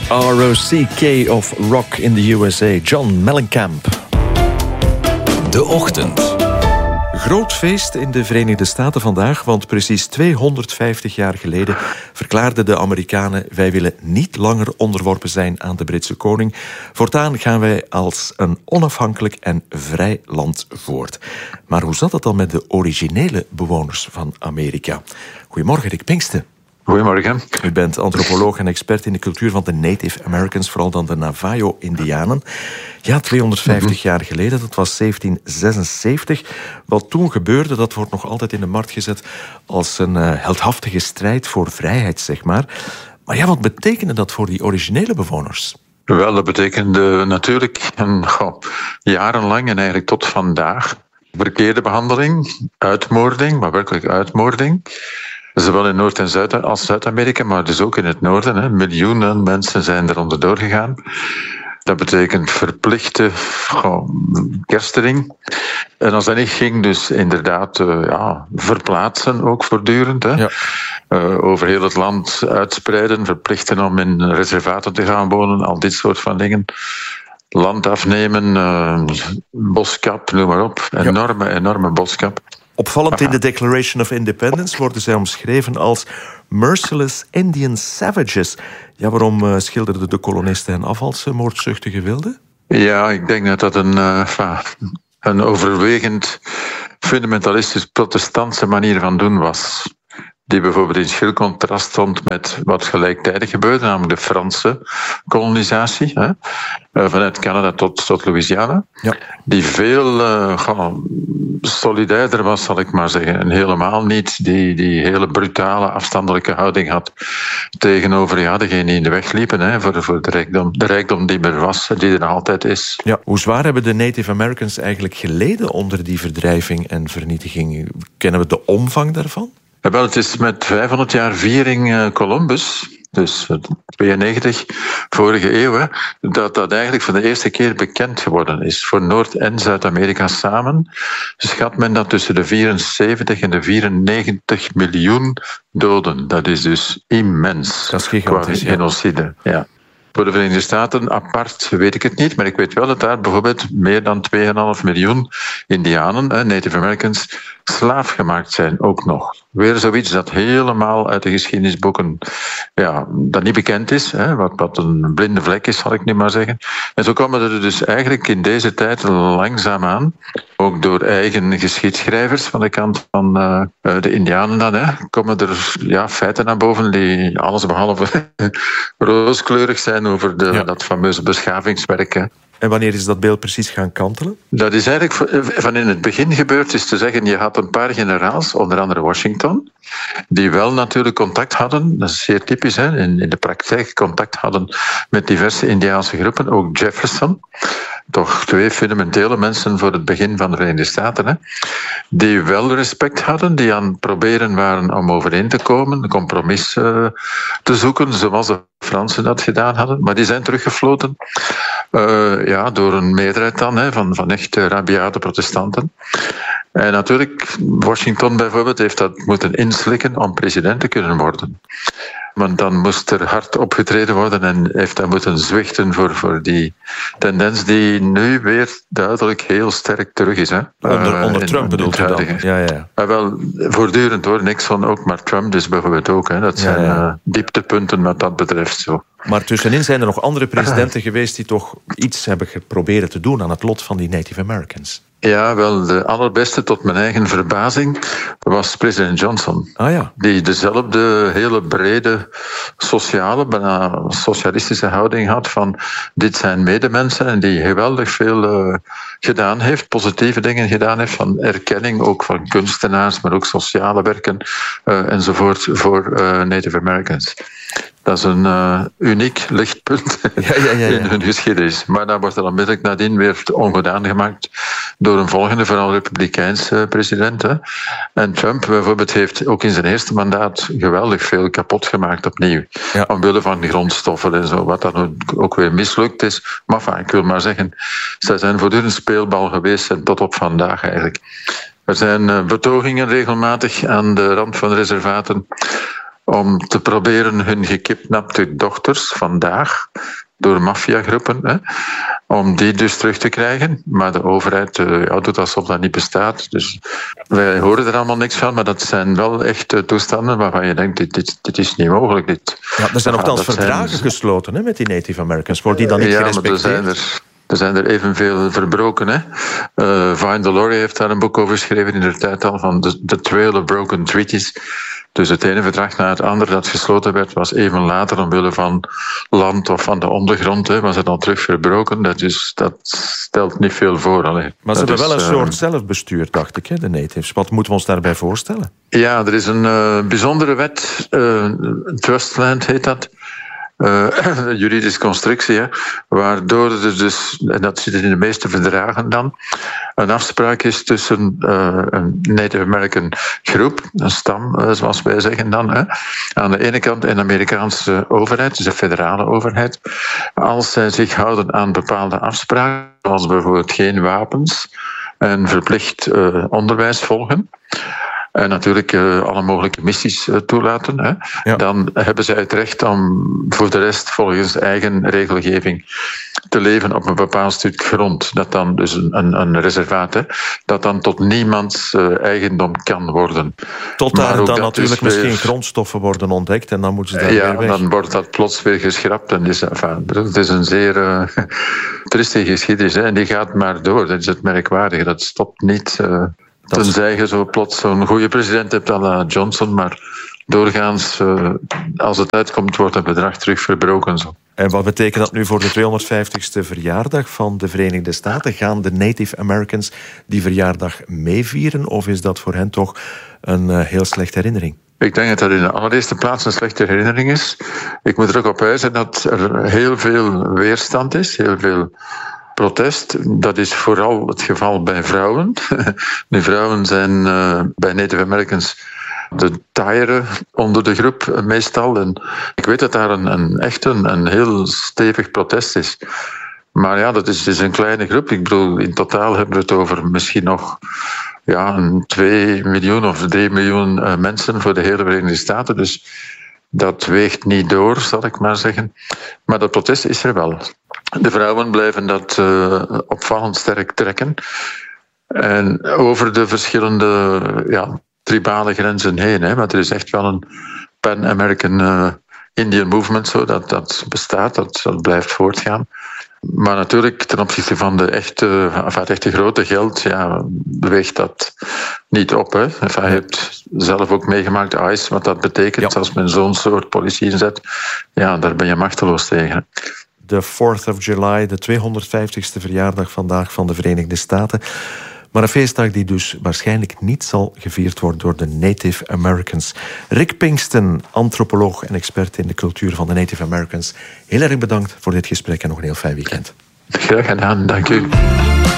ROCK of Rock in the USA, John Mellencamp. De Ochtend. Groot feest in de Verenigde Staten vandaag, want precies 250 jaar geleden verklaarden de Amerikanen: wij willen niet langer onderworpen zijn aan de Britse koning. Voortaan gaan wij als een onafhankelijk en vrij land voort. Maar hoe zat het dan met de originele bewoners van Amerika? Goedemorgen, Rick Pinksten. Goedemorgen. U bent antropoloog en expert in de cultuur van de Native Americans, vooral dan de Navajo-Indianen. Ja, 250 jaar geleden, dat was 1776. Wat toen gebeurde, dat wordt nog altijd in de markt gezet als een heldhaftige strijd voor vrijheid, zeg maar. Maar ja, wat betekende dat voor die originele bewoners? Wel, dat betekende natuurlijk jarenlang en eigenlijk tot vandaag verkeerde behandeling, uitmoording, maar werkelijk uitmoording. Zowel in Noord- en Zuid-Amerika, maar dus ook in het noorden. Hè. Miljoenen mensen zijn er onderdoor gegaan. Dat betekent verplichte kerstering. En als dat niet ging, dus inderdaad verplaatsen ook voortdurend. Hè. Ja. Over heel het land uitspreiden, verplichten om in reservaten te gaan wonen, al dit soort van dingen. Land afnemen, boskap, noem maar op. Enorme boskap. Opvallend, in de Declaration of Independence worden zij omschreven als merciless Indian savages. Ja, waarom schilderden de kolonisten hen af als moordzuchtige wilden? Ja, ik denk dat een overwegend fundamentalistisch-protestantse manier van doen was. Die bijvoorbeeld in schil contrast stond met wat gelijktijdig gebeurde, namelijk de Franse kolonisatie, vanuit Canada tot Louisiana. Ja. Die veel solidairder was, zal ik maar zeggen. En helemaal niet die hele brutale, afstandelijke houding had tegenover degenen die in de weg liepen, voor de rijkdom die er was, die er altijd is. Ja, hoe zwaar hebben de Native Americans eigenlijk geleden onder die verdrijving en vernietiging? Kennen we de omvang daarvan? Wel, het is met 500 jaar viering Columbus, dus 92, vorige eeuw, dat eigenlijk voor de eerste keer bekend geworden is. Voor Noord- en Zuid-Amerika samen schat men dat tussen de 74 en de 94 miljoen doden. Dat is dus immens. Dat is gigantisch, qua genocide. Ja. Voor de Verenigde Staten apart weet ik het niet, maar ik weet wel dat daar bijvoorbeeld meer dan 2,5 miljoen Indianen, Native Americans, slaafgemaakt zijn ook nog. Weer zoiets dat helemaal uit de geschiedenisboeken dat niet bekend is, wat een blinde vlek is, zal ik nu maar zeggen. En zo komen er dus eigenlijk in deze tijd langzaamaan, ook door eigen geschiedschrijvers van de kant van de Indianen dan, komen er feiten naar boven die allesbehalve rooskleurig zijn over dat fameuze beschavingswerk. En wanneer is dat beeld precies gaan kantelen? Dat is eigenlijk van in het begin gebeurd, is te zeggen, je had een paar generaals, onder andere Washington, die wel natuurlijk contact hadden, dat is zeer typisch, in de praktijk contact hadden met diverse Indiaanse groepen, ook Jefferson. Toch twee fundamentele mensen voor het begin van de Verenigde Staten, die wel respect hadden, die aan het proberen waren om overeen te komen, een compromis te zoeken, zoals de Fransen dat gedaan hadden, maar die zijn teruggefloten door een meerderheid dan, van echt rabiate protestanten. En natuurlijk, Washington bijvoorbeeld heeft dat moeten inslikken om president te kunnen worden. Want dan moest er hard opgetreden worden en heeft hij moeten zwichten voor die tendens die nu weer duidelijk heel sterk terug is. Onder Trump bedoelt u dan? Ja. Wel, voortdurend hoor, Nixon ook, maar Trump dus bijvoorbeeld ook. Dat zijn dieptepunten wat dat betreft zo. Maar tussenin zijn er nog andere presidenten geweest die toch iets hebben geprobeerd te doen aan het lot van die Native Americans. Ja, wel, de allerbeste tot mijn eigen verbazing was president Johnson. Die dezelfde hele brede sociale, bijna socialistische houding had van dit zijn medemensen en die geweldig veel gedaan heeft, positieve dingen gedaan heeft, van erkenning ook van kunstenaars, maar ook sociale werken enzovoort voor Native Americans. Dat is een uniek lichtpunt in hun geschiedenis. Maar dan wordt er onmiddellijk nadien weer ongedaan gemaakt door een volgende, vooral republikeinse president. En Trump bijvoorbeeld heeft ook in zijn eerste mandaat geweldig veel kapot gemaakt opnieuw. Ja. Omwille van de grondstoffen en zo, wat dan ook weer mislukt is. Maar ik wil maar zeggen, zij zijn voortdurend speelbal geweest en tot op vandaag eigenlijk. Er zijn betogingen regelmatig aan de rand van de reservaten om te proberen hun gekidnapte dochters vandaag door maffiagroepen, om die dus terug te krijgen. Maar de overheid doet alsof dat niet bestaat. Dus wij horen er allemaal niks van, maar dat zijn wel echt toestanden waarvan je denkt, dit is niet mogelijk. Er zijn nogthans verdragen gesloten met die Native Americans. Wordt die dan niet gerespecteerd? Maar er zijn er evenveel verbroken. Vine Delory heeft daar een boek over geschreven in de tijd al, van The Trail of Broken Treaties. Dus het ene verdrag na het andere dat gesloten werd, was even later omwille van land of van de ondergrond, was het al terug verbroken. Dat stelt niet veel voor. Maar ze hebben wel een soort zelfbestuur, dacht ik, de natives. Wat moeten we ons daarbij voorstellen? Ja, er is een bijzondere wet, Trustland heet dat. Juridische constructie, waardoor er dus, en dat zit in de meeste verdragen dan, een afspraak is tussen een Native American groep, een stam, zoals wij zeggen dan, aan de ene kant en de Amerikaanse overheid, dus de federale overheid, als zij zich houden aan bepaalde afspraken, zoals bijvoorbeeld geen wapens en verplicht onderwijs volgen, en natuurlijk alle mogelijke missies toelaten, dan hebben zij het recht om voor de rest volgens eigen regelgeving te leven op een bepaald stuk grond. Dat dan dus een reservaat, dat dan tot niemands eigendom kan worden. Tot daar dan natuurlijk misschien grondstoffen worden ontdekt en dan moeten ze daar weer weg. Dan wordt dat plots weer geschrapt. En het is een zeer trieste geschiedenis, en die gaat maar door. Dat is het merkwaardige, dat stopt niet. Tenzij je zo plots zo'n goede president hebt à la Johnson, maar doorgaans, als het uitkomt, wordt het bedrag terug verbroken. Zo. En wat betekent dat nu voor de 250ste verjaardag van de Verenigde Staten? Gaan de Native Americans die verjaardag meevieren, of is dat voor hen toch een heel slechte herinnering? Ik denk dat dat in de allereerste plaats een slechte herinnering is. Ik moet er ook op wijzen dat er heel veel weerstand is, heel veel protest. Dat is vooral het geval bij vrouwen. Nu, vrouwen zijn bij Native Americans de taaiere onder de groep meestal. En ik weet dat daar echt een heel stevig protest is. Maar ja, dat is een kleine groep. Ik bedoel, in totaal hebben we het over misschien nog 2 miljoen of 3 miljoen mensen voor de hele Verenigde Staten. Dus dat weegt niet door, zal ik maar zeggen. Maar dat protest is er wel. De vrouwen blijven dat opvallend sterk trekken. En over de verschillende tribale grenzen heen. Want er is echt wel een Pan-American Indian movement zo, dat bestaat, dat blijft voortgaan. Maar natuurlijk, ten opzichte van het echte grote geld, weegt dat niet op. Hè. Je hebt zelf ook meegemaakt, ICE, wat dat betekent als men zo'n soort politie inzet. Ja, daar ben je machteloos tegen. De 4th of July, de 250ste verjaardag vandaag van de Verenigde Staten. Maar een feestdag die dus waarschijnlijk niet zal gevierd worden door de Native Americans. Rick Pinkston, antropoloog en expert in de cultuur van de Native Americans. Heel erg bedankt voor dit gesprek en nog een heel fijn weekend. Graag gedaan, dank u.